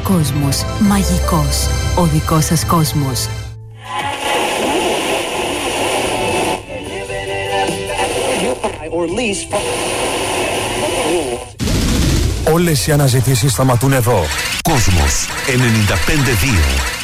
κόσμος μαγικός. Ο δικός σας κόσμος. Όλες οι αναζητήσεις σταματούν εδώ. Κόσμος 95-2.